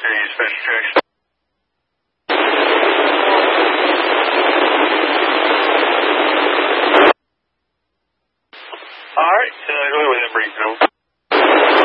Hey, special tracks. All right, go ahead with that brief.